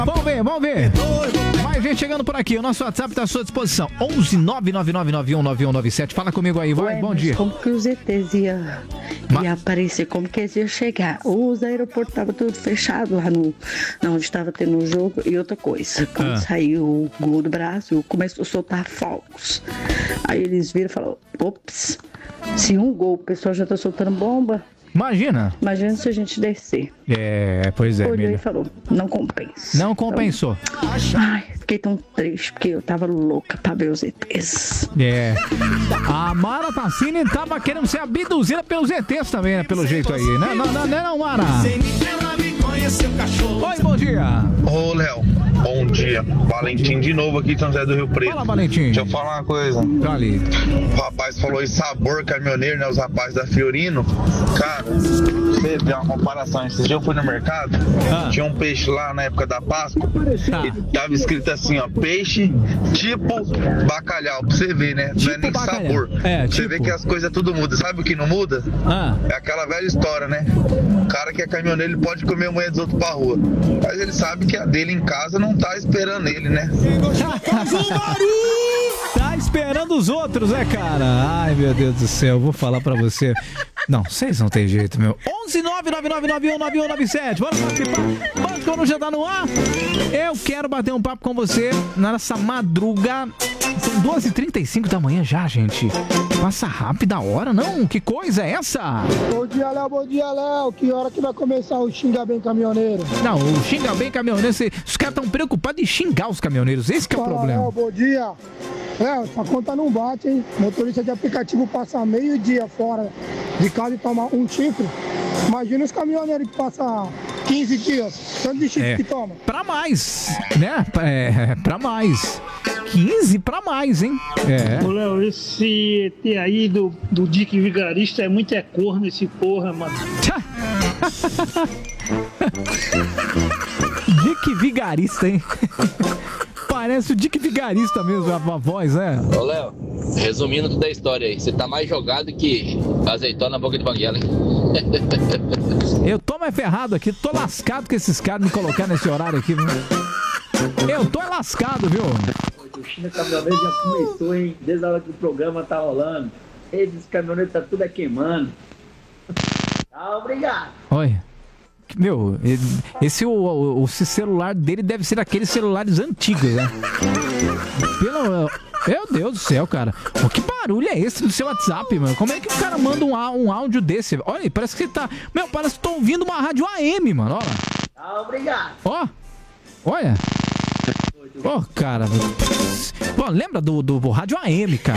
Vamos ver. Mais gente chegando por aqui. O nosso WhatsApp tá à sua disposição. 11 999919197. Fala comigo aí, vai. Bom dia. Como que os ETs iam aparecer? Como que eles iam chegar? Os aeroportos estavam tudo fechado lá onde estava tendo o jogo. E outra coisa, quando saiu o gol do Brasil, começou a soltar fogos. Aí eles viram e falaram, ops, se um gol o pessoal já tá soltando bomba. Imagina se a gente descer. Pois é. Olhou e falou, não compensa. Não compensou. Então, fiquei tão triste, porque eu tava louca pra ver os ETs. A Mara Tassini tava querendo ser abduzida pelos ETs também, né? Pelo jeito aí, né? Não, Mara. Oi, bom dia. Ô, Léo, bom dia. Valentim de novo aqui de São José do Rio Preto. Fala, Valentim. Deixa eu falar uma coisa. Ali. O rapaz falou em sabor caminhoneiro, né? Os rapazes da Fiorino. Cara, você vê uma comparação. Esse dia eu fui no mercado, tinha um peixe lá na época da Páscoa, e tava escrito assim, ó, peixe tipo bacalhau, pra você ver, né? Não é nem bacalhau. sabor. Você vê que as coisas tudo muda. Sabe o que não muda? É aquela velha história, né? O cara que é caminhoneiro, ele pode comer a mulher dos outros pra rua, mas ele sabe que a dele em casa não tá esperando ele, né? Tá esperando os outros, né, cara? Ai, meu Deus do céu, vou falar pra você. Não, vocês não tem jeito, meu. 11 999919197. Bora participar. Pode, quando já tá no ar. Eu quero bater um papo com você nessa madruga. São 2h35 da manhã já, gente. Passa rápida a hora, não? Que coisa é essa? Bom dia, Léo. Que hora que vai começar o Xinga Bem Caminhoneiro? Não, o Xinga Bem Caminhoneiro, os caras estão preocupados em xingar os caminhoneiros. Esse que é o problema. Léo, bom dia. Essa conta não bate, hein? Motorista de aplicativo passa meio-dia fora de casa e toma um chifre. Imagina os caminhoneiros que passam 15 dias. Tanto de chifre que toma. Pra mais, né? Pra mais. 15 pra mais, hein? Ô, Léo, esse ET aí do Dick Vigarista é muito corno esse porra, mano. Dick Vigarista, hein? Parece o Dick Vigarista mesmo, a voz, né? Ô, Léo, resumindo toda a história aí, você tá mais jogado que azeitona na boca de banguela, hein? Eu tô mais ferrado aqui, tô lascado com esses caras me colocar nesse horário aqui, viu? Eu tô lascado, viu? O China Caminhoneiro já começou, hein? Desde a hora que o programa tá rolando. Esses caminhoneiros tá tudo queimando. Tá, obrigado. Oi. Meu, esse celular dele deve ser aqueles celulares antigos, né? Meu Deus do céu, cara. Que barulho é esse do seu WhatsApp, mano? Como é que o cara manda um áudio desse? Olha, parece que tá... Meu, parece que tô ouvindo uma rádio AM, mano. Olha. Tá, obrigado. Olha. Cara. Pô, lembra do rádio AM, cara?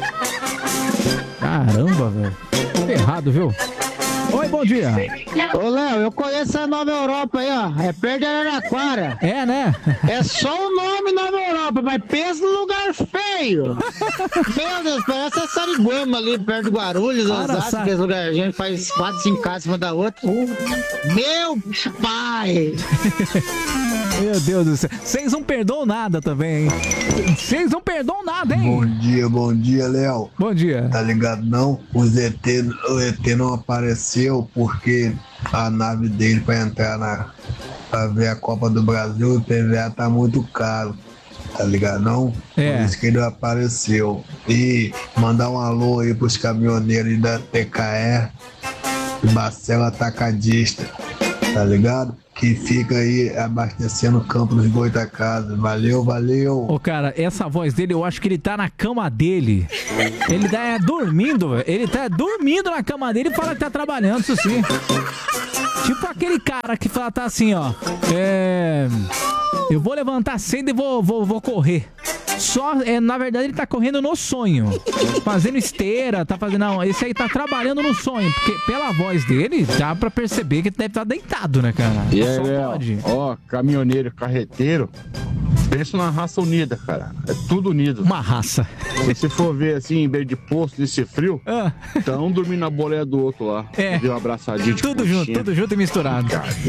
Caramba, velho. Ferrado, viu? Oi, bom dia. Ô, Léo, eu conheço a Nova Europa aí, ó. É perto de Araraquara. É, né? É só o nome Nova Europa, mas pensa no lugar feio. Meu Deus, parece a Sariguama ali, perto de Guarulhos, Osasco, aquele lugar. A gente faz 4, 5 casas uma da outra. Meu pai! Meu Deus do céu. Vocês não perdoam nada também, hein? Vocês não perdoam nada, hein? Bom dia, Léo. Bom dia. Tá ligado, não? O ET não apareceu porque a nave dele pra entrar pra ver a Copa do Brasil, o PVA tá muito caro. Tá ligado, não? Por isso que ele não apareceu. E mandar um alô aí pros caminhoneiros da TKR, Marcelo Atacadista. Tá ligado? Que fica aí abastecendo o campo dos Goitacazes. Valeu. Ô, cara, essa voz dele, eu acho que ele tá na cama dele. Ele tá dormindo, velho. Ele tá dormindo na cama dele e fala que tá trabalhando, isso sim. Tipo aquele cara que fala, tá assim, ó. Eu vou levantar cedo e vou correr. Na verdade, ele tá correndo no sonho. Fazendo esteira, tá fazendo... Não, esse aí tá trabalhando no sonho. Porque pela voz dele, dá pra perceber que ele deve estar deitado, né, cara? E aí, caminhoneiro, carreteiro, pensa na raça unida, cara. É tudo unido. Uma raça. Se você for ver assim, em vez de posto, nesse frio, tá um dormindo na boleia do outro lá. Deu um abraçadinho de tudo junto e misturado.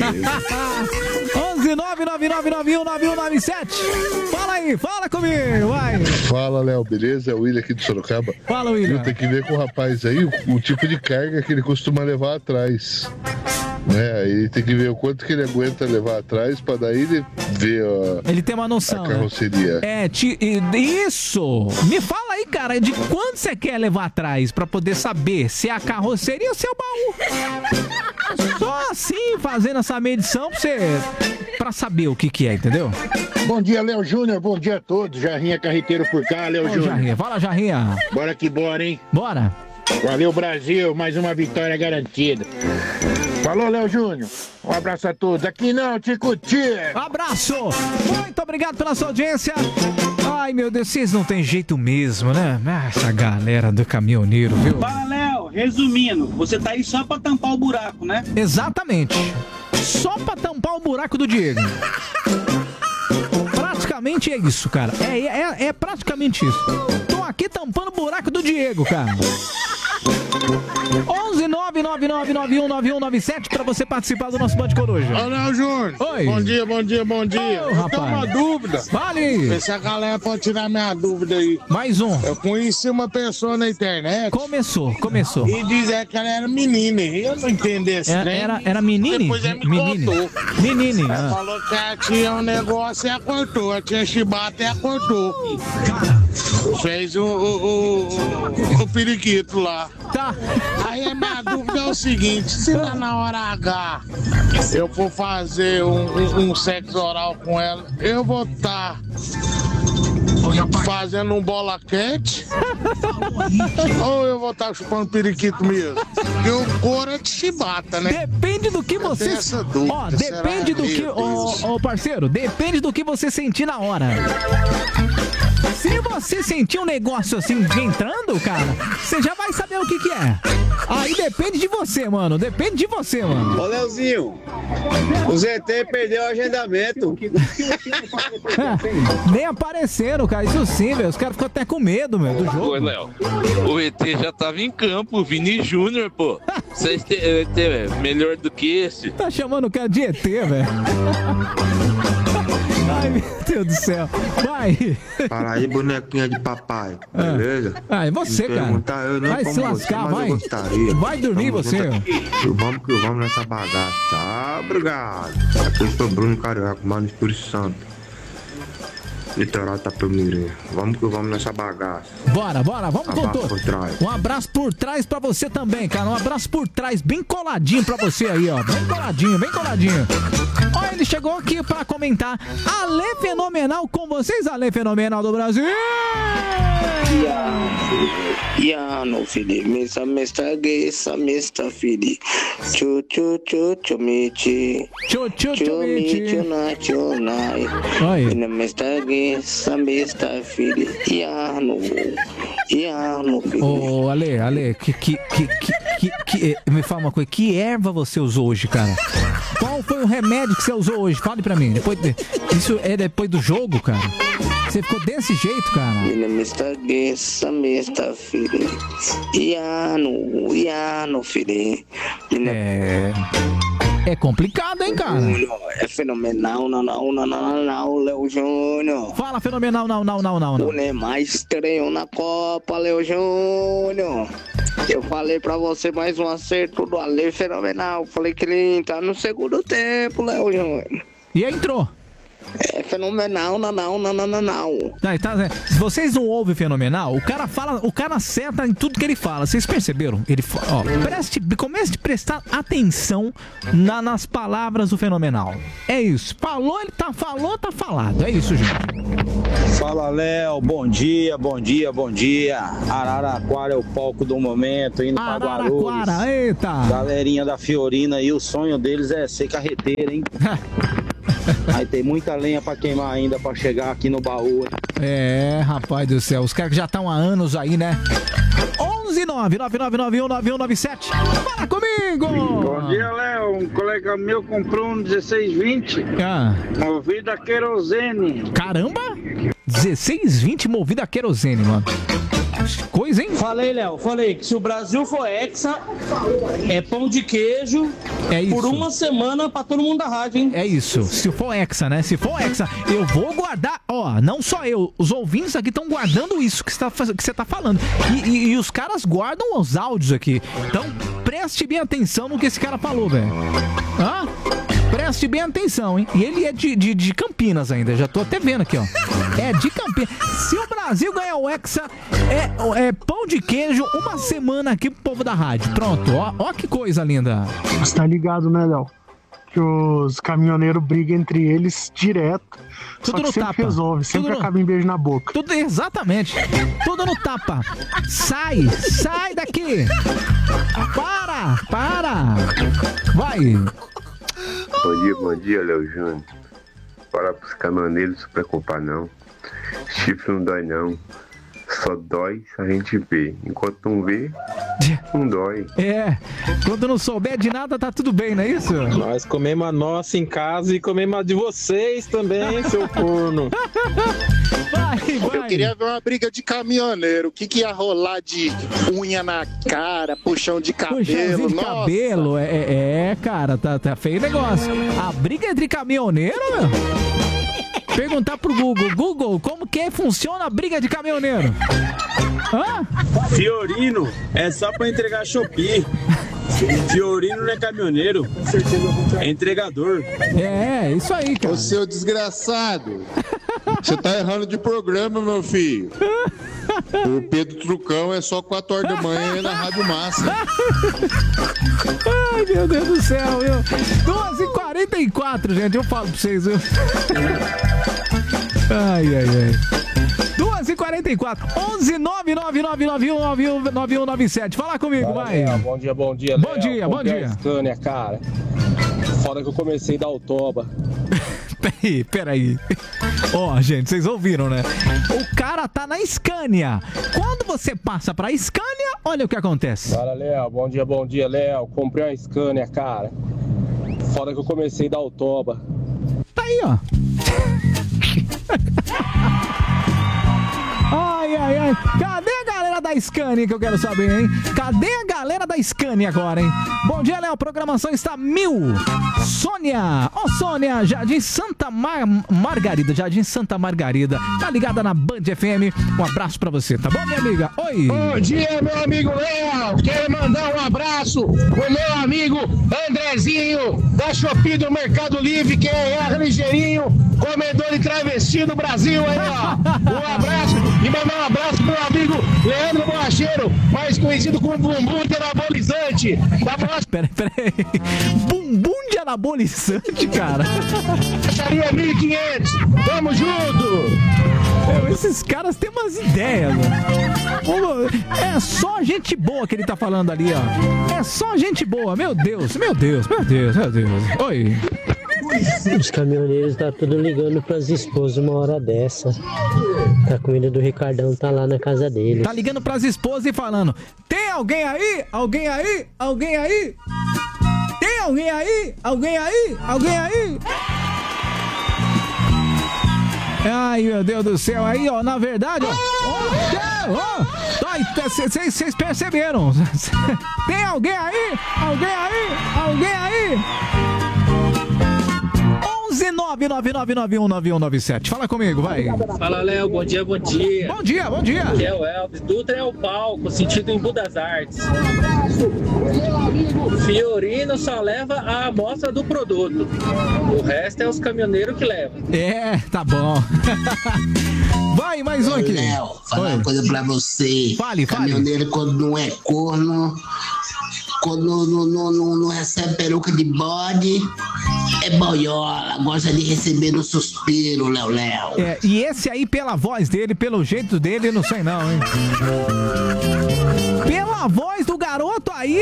11999919197. Fala comigo, vai. Fala, Léo, beleza? É o William aqui do Sorocaba. Fala, William. Tem que ver com o rapaz aí o tipo de carga que ele costuma levar atrás. né? Aí tem que ver o quanto que ele aguenta levar atrás pra daí ele ver ele tem uma noção, a carroceria. Né? Isso! Me fala aí, cara, de quanto você quer levar atrás pra poder saber se é a carroceria ou se é o baú. Só assim, fazendo essa medição pra saber o que é, entendeu? Bom dia, Léo Júnior. Bom dia a todos. Jarrinha Carreteiro por cá, Léo Júnior. Jarrinha. Fala, Jarrinha. Bora que bora, hein? Bora. Valeu, Brasil. Mais uma vitória garantida. Falou, Léo Júnior. Um abraço a todos. Aqui não, Ticuti. Abraço. Muito obrigado pela sua audiência. Ai, meu Deus, vocês não tem jeito mesmo, né? Essa galera do caminhoneiro, viu? Fala, Léo. Resumindo, você tá aí só pra tampar o buraco, né? Exatamente. Só pra tampar o buraco do Diego. Praticamente é isso, cara. É praticamente isso. Tô aqui tampando o buraco do Diego, cara. 11999919197 pra você participar do nosso Band Coruja. Ô, Léo Júnior. Oi. Bom dia. Eu tenho uma dúvida. Vale. Vê se a galera pode tirar minha dúvida aí. Mais um. Eu conheci uma pessoa na internet. Começou. E dizer que ela era menina. Eu não entendi esse trem. Era menina? Depois ela me contou. Menina. Ela falou que ela tinha um negócio e ela cortou. Ela tinha chibata e ela cortou. Fez o periquito lá. Tá. Aí a minha dúvida é o seguinte: se lá na hora H eu for fazer um sexo oral com ela, eu vou estar fazendo um bola quente ou eu vou estar chupando periquito mesmo? Porque o couro é de chibata, né? Depende do que você... Ó, depende do que... Ô, parceiro, depende do que você sentir na hora. Se você sentir um negócio assim entrando, cara, você já vai saber o que é. Aí depende de você, mano. Depende de você, mano. Ô, Leozinho, o ZT perdeu o agendamento. Nem apareceram, cara. Isso sim, velho. Os caras ficam até com medo, meu, do jogo. Ô, Léo, o ET já tava em campo, o Vini Júnior, pô. Vocês têm ET melhor do que esse? Tá chamando o cara de ET, velho. Ai, meu Deus do céu. Vai. Fala aí, bonequinha de papai. Beleza? Ah, é você, cara. Eu não vai se lascar, vai. Vai dormir você. Vamos nessa bagaça, tá? Obrigado. Aqui eu sou Bruno Carioca, mano, Espírito Santo. Litoral Itapemirim. Vamos nessa bagaça. Bora, vamos com tudo. Um abraço por trás pra você também, cara. Um abraço por trás, bem coladinho pra você aí, ó. Bem coladinho. Ó, ele chegou aqui pra comentar. Ale Fenomenal com vocês, Ale Fenomenal do Brasil. No filho, Mr. Gay, Mr. Filho. Chumichi. Oi. Mr. Gay, Mr. Filho. Ô, Ale, que me fala uma coisa. Que erva você usou hoje, cara? Qual foi o remédio que você usou hoje? Fale pra mim. Isso é depois do jogo, cara? Você ficou desse jeito, cara? Mr. Gay, Mr. Filho. No filho. É complicado, hein, cara? É fenomenal, não, Léo Júnior. Fala, fenomenal, não. O Neymar estreou na Copa, Léo Júnior. Eu falei pra você mais um acerto do Ale Fenomenal. Falei que ele ia entrar no segundo tempo, Léo Júnior. E aí entrou. É fenomenal, não. Tá, se vocês não ouvem Fenomenal, o cara acerta em tudo que ele fala. Vocês perceberam? Ele comece a prestar atenção nas palavras do Fenomenal. É isso. Falou, tá falado. É isso, gente. Fala, Léo. Bom dia. Araraquara é o palco do momento, indo pra Guarulhos. Eita. Galerinha da Fiorina aí, o sonho deles é ser carreteiro, hein? Aí tem muita lenha pra queimar ainda pra chegar aqui no baú. É, rapaz do céu, os caras que já estão há anos aí, né? 11999919197. Fala comigo! Bom dia, Léo. Um colega meu comprou um 1620 movido a querosene. Caramba! 1620 movido a querosene, mano. Coisa, hein? Falei, Léo, que se o Brasil for hexa, é pão de queijo por uma semana pra todo mundo da rádio, hein? É isso, se for hexa, né? Se for hexa, eu vou guardar, ó, não só eu, os ouvintes aqui estão guardando isso que você tá falando. E os caras guardam os áudios aqui. Então, presta preste bem atenção no que esse cara falou, velho. Hã? Preste bem atenção, hein? E ele é de Campinas ainda, já tô até vendo aqui, ó. É de Campinas. Se o Brasil ganhar o Hexa, é pão de queijo uma semana aqui pro povo da rádio. Pronto, ó que coisa linda. Você tá ligado, né, Léo? Que os caminhoneiros brigam entre eles direto. Tudo só que no sempre tapa. resolve, sempre acaba em beijo na boca. Tudo, exatamente. Tudo no tapa. Sai daqui. Para. Vai. Bom dia, Léo Júnior. Fala pros caminhoneiros se preocupar não. Chifre não dói não. Só dói se a gente vê. Enquanto não vê, não dói. Quando não souber de nada, tá tudo bem, não é isso? Nós comemos a nossa em casa e comemos a de vocês também, seu corno. Vai. Eu queria ver uma briga de caminhoneiro. O que ia rolar de unha na cara, puxão de cabelo? Puxãozinho de Nossa. cabelo, cara, tá feio o negócio. A briga entre caminhoneiro, meu? Perguntar pro Google, como que funciona a briga de caminhoneiro? Hã? Fiorino é só pra entregar Shopee. Fiorino não é caminhoneiro, é entregador. É, isso aí, cara. Ô, seu desgraçado, você tá errando de programa, meu filho. O Pedro Trucão é só 4 horas da manhã na Rádio Massa. Ai, meu Deus do céu, viu? 2h44, gente, eu falo pra vocês, viu? Ai. 2h44, 11999919197. Fala comigo, vai. Bom dia, Bom dia. Scania, cara. Foda que eu comecei da Autoba. Peraí. Ó, gente, vocês ouviram, né? O cara tá na Scania. Quando você passa pra Scania, olha o que acontece. Fala, Léo. Bom dia, Léo. Comprei uma Scania, cara. Foda que eu comecei da Autoba. Tá aí, ó. Ai. Cadê a galera da Scania que eu quero saber, hein? Cadê a galera da Scania agora, hein? Bom dia, Léo. A programação está 1000. Sônia. Sônia, Jardim Santa Margarida. Jardim Santa Margarida. Tá ligada na Band FM. Um abraço pra você, tá bom, minha amiga? Oi. Bom dia, meu amigo Léo. Quero mandar um abraço pro meu amigo Andrezinho, da Shopee do Mercado Livre, que é ligeirinho, comedor de travesti do Brasil aí, ó. Um abraço e mandar um abraço pro meu amigo Leandro Borracheiro, mais conhecido como Bumbum de Anabolizante. Peraí. Bumbum de anabolizante, cara. Acharia 1.500. Tamo junto. Esses caras têm umas ideias, mano. É só gente boa que ele tá falando ali, ó. É só gente boa, meu Deus. Oi. Os caminhoneiros tá tudo ligando pras esposas uma hora dessa. A comida do Ricardão tá lá na casa dele. Tá ligando pras esposas e falando: tem alguém aí? Alguém aí? Tem alguém aí? Ai, meu Deus do céu. Aí, ó, na verdade, vocês perceberam? Tem alguém aí? 11999919197. Fala comigo, vai. Fala, Léo. Bom dia. Bom dia. Aqui é o Elvis. Dutra é o palco, sentido em Budas Artes. Fiorino só leva a amostra do produto. O resto é os caminhoneiros que levam. Tá bom. Vai, mais um aqui. Léo, falar uma coisa pra você. Fale. Caminhoneiro, quando não é corno, quando não recebe peruca de bode, é boiola, gosta de receber no suspiro, Léo. E esse aí, pela voz dele, pelo jeito dele, não sei não, hein? Pela voz do garoto aí,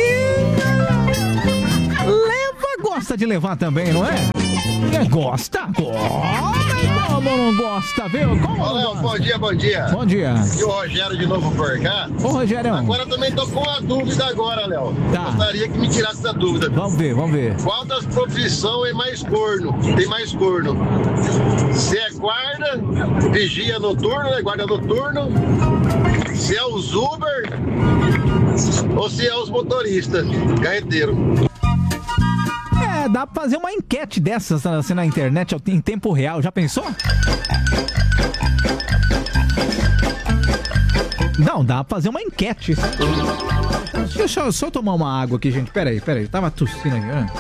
gosta de levar também, não é? Gosta? Como não gosta, viu? Olha, bom dia. Bom dia. E o Rogério de novo por cá. Ô, Rogério. Agora também tô com uma dúvida agora, Léo. Tá. Gostaria que me tirasse essa dúvida. Vamos ver. Qual das profissões tem mais corno? Se é guarda, vigia noturno, né? Guarda noturno. Se é os Uber ou se é os motoristas, carreteiro. Dá pra fazer uma enquete dessas assim, na internet em tempo real. Já pensou? Não, dá pra fazer uma enquete. Deixa eu só tomar uma água aqui, gente. Peraí. Tava tossindo aqui, né?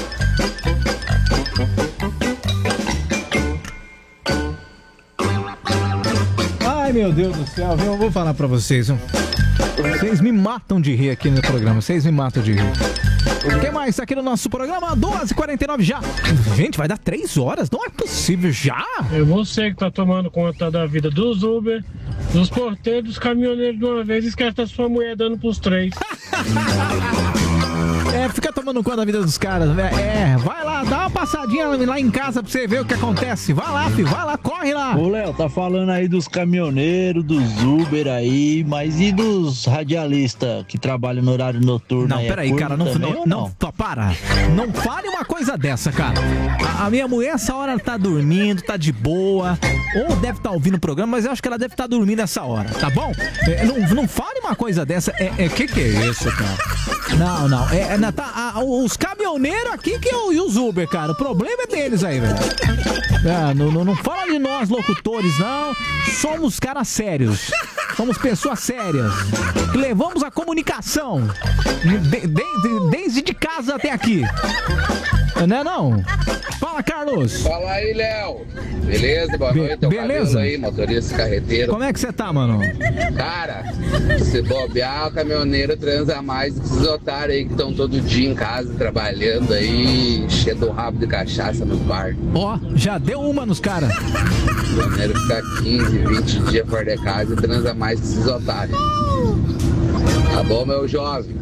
Ai, meu Deus do céu, viu? Eu vou falar pra vocês. Vocês me matam de rir aqui no programa. Vocês me matam de rir. O que mais aqui no nosso programa? 12h49 já. Gente, vai dar 3 horas? Não é possível já? É você que tá tomando conta da vida dos Uber, dos porteiros, dos caminhoneiros de uma vez e esquece da sua mulher dando pros 3. Fica tomando conta da vida dos caras. Vai lá, dá uma passadinha lá em casa pra você ver o que acontece. Vai lá, filho, vai lá, corre lá. Ô, Léo, tá falando aí dos caminhoneiros, dos Uber aí, mas e dos radialistas que trabalham no horário noturno? Não, peraí, cara, não, para. Não fale uma coisa dessa, cara. A minha mulher, essa hora, tá dormindo, tá de boa, ou deve estar ouvindo o programa, mas eu acho que ela deve estar dormindo essa hora, tá bom? Não fale uma coisa dessa. Que é isso, cara? Não. Os caminhoneiros aqui e os Uber, cara. O problema é deles aí, velho. Não fala de nós, locutores, não. Somos caras sérios. Somos pessoas sérias. Que levamos a comunicação. Desde de casa até aqui. Não? Fala, Carlos. Fala aí, Léo. Beleza? Boa noite. Beleza? Aí, motorista carreteiro. Como é que você tá, mano? Cara, se bobear, o caminhoneiro transa mais do que esses otários aí que estão todo dia em casa trabalhando aí, enchendo o rabo de cachaça no bar. Já deu uma nos caras. O caminhoneiro fica 15, 20 dias fora de casa e transa mais que esses otários. Tá bom, meu jovem?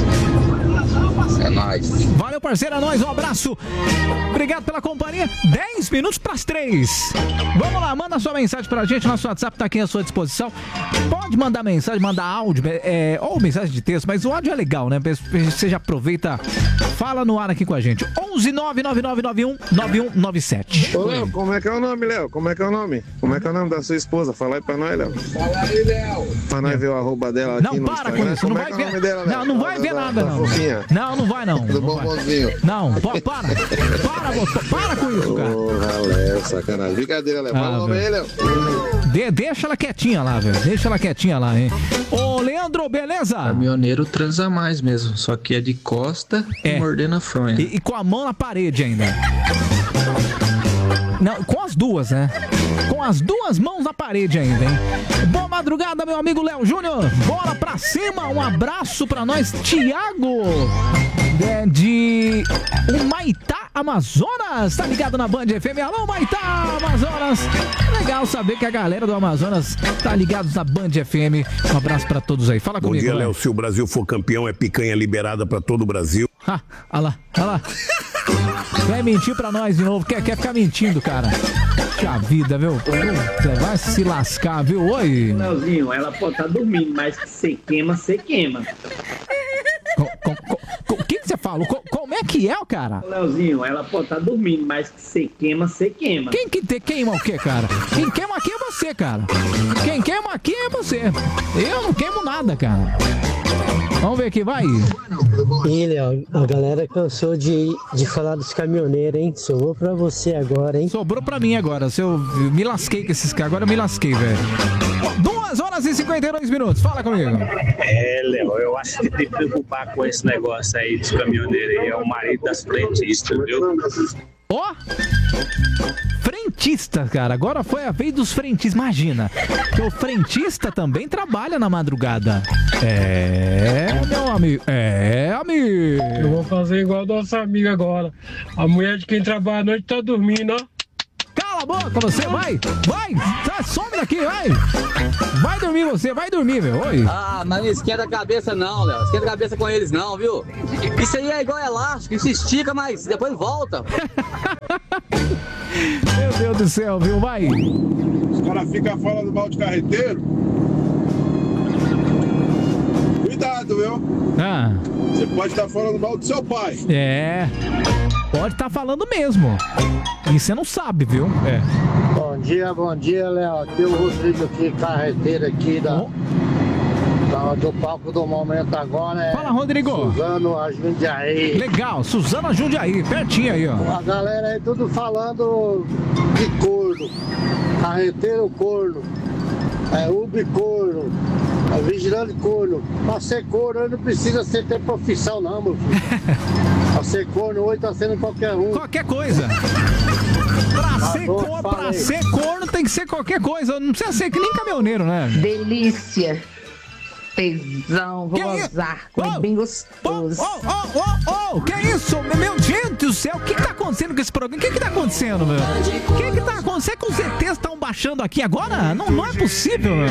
É nóis. Valeu, parceiro, é nóis, um abraço. Obrigado pela companhia. 10 minutos pras 3. Vamos lá, manda sua mensagem pra gente. Nosso WhatsApp tá aqui à sua disposição. Pode mandar mensagem, mandar áudio, ou mensagem de texto, mas o áudio é legal, né? Você já aproveita, fala no ar aqui com a gente. 11-99991-9197. Ô, Léo, como é que é o nome, Léo? Como é que é o nome? Como é que é o nome da sua esposa? Fala aí pra nós, Léo. Fala aí, Léo. Pra nós ver o arroba dela aqui no Instagram. Não, para com isso, não vai ver. Não vai ver nada, não. Não vai não. Do bombonzinho. Não, para com isso, cara. Porra, Léo, sacanagem. Brincadeira, Léo. Fala o nome aí, Léo. Deixa ela quietinha lá, velho. Deixa ela quietinha lá, hein. Ô, Leandro, beleza? Caminhoneiro transa mais mesmo, só que é de costa e mordendo a fronha. E com a mão na parede ainda. Não, com as duas, né? Com as duas mãos na parede ainda, hein? Boa madrugada, meu amigo Léo Júnior. Bora pra cima. Um abraço pra nós, Thiago. De Humaitá, Amazonas. Tá ligado na Band FM? Alô, Humaitá, Amazonas. Legal saber que a galera do Amazonas tá ligados na Band FM. Um abraço pra todos aí. Fala comigo. Bom dia, Léo. Se o Brasil for campeão, é picanha liberada pra todo o Brasil. Olha lá. Quer mentir pra nós de novo? Quer ficar mentindo, cara? Puxa vida, viu? Você vai se lascar, viu? Oi. Leozinho, ela pode estar dormindo, mas que você queima, você queima. O que você fala? Como é que é, cara? Leozinho, ela pode estar dormindo, mas que você queima, você queima. Quem que queima o quê, cara? Quem queima aqui é você, cara. Quem queima aqui é você. Eu não queimo nada, cara. Vamos ver aqui, vai. Ih, Léo, a galera cansou de falar dos caminhoneiros, hein? Sobrou pra você agora, hein? Sobrou pra mim agora. Eu me lasquei com esses caras. Agora eu me lasquei, velho. 2h52. Fala comigo. Léo, eu acho que tem que preocupar com esse negócio aí dos caminhoneiros aí. É o marido das frentistas, viu? Frentista, cara. Agora foi a vez dos frentistas. Imagina. Que o frentista também trabalha na madrugada. Meu amigo. Amigo. Eu vou fazer igual a nossa amiga agora. A mulher de quem trabalha à noite tá dormindo, ó. Cala a boca, você vai! Some daqui, vai! Vai dormir você, vai dormir, meu! Oi! Mas não esquenta a cabeça não, Léo. Esquenta a cabeça com eles não, viu? Isso aí é igual elástico, isso estica, mas depois volta. Meu Deus do céu, viu? Vai! Os caras ficam fora do balde carreteiro. Cuidado, viu? Você pode estar fora do balde do seu pai. Pode estar falando mesmo. E você não sabe, viu? Bom dia, Léo. Aqui o Rodrigo aqui, carreteiro aqui do palco do momento agora. Fala, Rodrigo. Suzano Jundiaí. Legal, Suzano Jundiaí, pertinho aí, ó. A galera aí tudo falando de corno. Carreteiro corno. Uber corno. Vigilante corno. Pra ser corno, não precisa ter profissão, não, meu filho. Pra ser corno, hoje tá sendo qualquer um. Qualquer coisa. Pra ser corno tem que ser qualquer coisa. Não precisa ser que nem caminhoneiro, né? Delícia. Tesão, vou gozar. Comer bem gostoso. Que isso? Meu Deus do céu, o que tá acontecendo com esse programa? O que tá acontecendo, meu? O que tá acontecendo? Você com certeza estão baixando aqui agora? Não é possível, meu.